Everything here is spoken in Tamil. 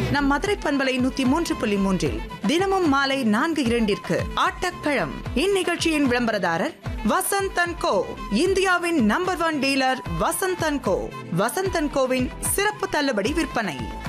நம் மதுரை பண்பலை 103.3 தினமும் மாலை 4:02 ஆட்டக்களம். இந்நிகழ்ச்சியின் விளம்பரதாரர் வசந்த் அண்ட் கோ, இந்தியாவின் number 1 dealer Vasanth and go. Vasanth and CoWIN சிறப்பு தள்ளுபடி விற்பனை.